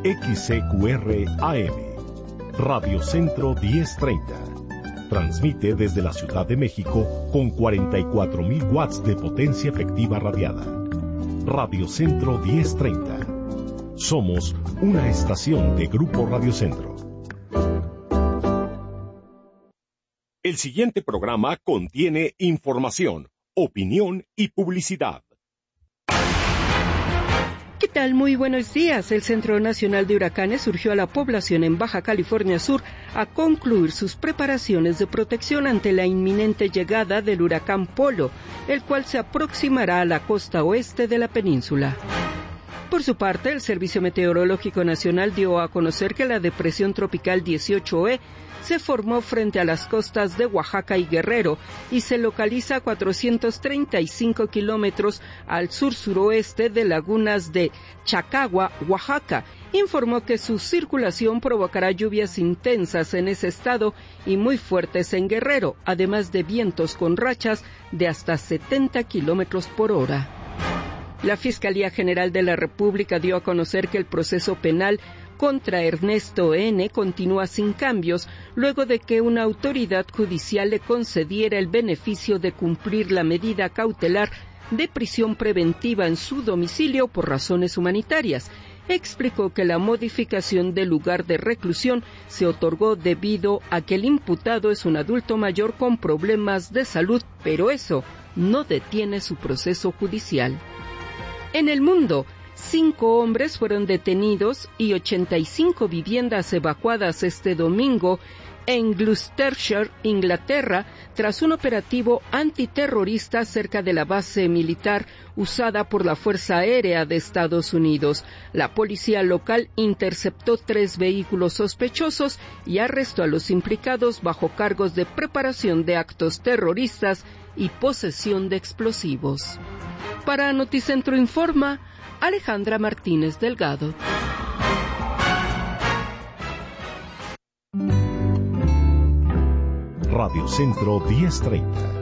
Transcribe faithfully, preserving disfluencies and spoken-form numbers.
X C Q R A M, Radio Centro diez treinta. Transmite desde la Ciudad de México con cuarenta y cuatro mil watts de potencia efectiva radiada. Radio Centro diez treinta. Somos una estación de Grupo Radio Centro. El siguiente programa contiene información, opinión y publicidad. ¿Qué tal? Muy buenos días. El Centro Nacional de Huracanes surgió a la población en Baja California Sur a concluir sus preparaciones de protección ante la inminente llegada del huracán Polo, el cual se aproximará a la costa oeste de la península. Por su parte, el Servicio Meteorológico Nacional dio a conocer que la depresión tropical dieciocho E se formó frente a las costas de Oaxaca y Guerrero y se localiza a cuatrocientos treinta y cinco kilómetros al sur-suroeste de lagunas de Chacagua, Oaxaca. Informó que su circulación provocará lluvias intensas en ese estado y muy fuertes en Guerrero, además de vientos con rachas de hasta setenta kilómetros por hora. La Fiscalía General de la República dio a conocer que el proceso penal contra Ernesto N. continúa sin cambios, luego de que una autoridad judicial le concediera el beneficio de cumplir la medida cautelar de prisión preventiva en su domicilio por razones humanitarias. Explicó que la modificación del lugar de reclusión se otorgó debido a que el imputado es un adulto mayor con problemas de salud, pero eso no detiene su proceso judicial. En el mundo, cinco hombres fueron detenidos y ochenta y cinco viviendas evacuadas este domingo en Gloucestershire, Inglaterra, tras un operativo antiterrorista cerca de la base militar usada por la Fuerza Aérea de Estados Unidos. La policía local interceptó tres vehículos sospechosos y arrestó a los implicados bajo cargos de preparación de actos terroristas y posesión de explosivos. Para Noticentro Informa, Alejandra Martínez Delgado. Radio Centro diez treinta.